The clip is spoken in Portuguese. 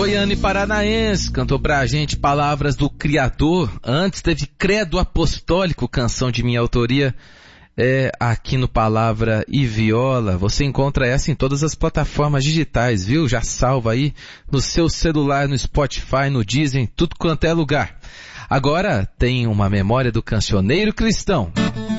Goiânia e Paranaense cantou pra gente Palavras do Criador. Antes teve Credo Apostólico, canção de minha autoria, aqui no Palavra e Viola. Você encontra essa em todas as plataformas digitais, viu? Já salva aí no seu celular, no Spotify, no Deezer, tudo quanto é lugar. Agora tem uma memória do cancioneiro cristão.